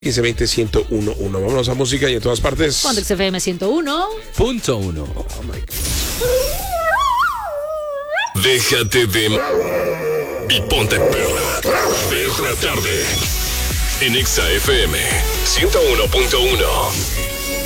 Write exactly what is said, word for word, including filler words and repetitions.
quince veinte ciento uno punto uno. Vámonos a música y en todas partes. Pontex F M ciento uno punto uno. Oh my God. Déjate de y ponte perra. De la tarde en Exa F M ciento uno punto uno.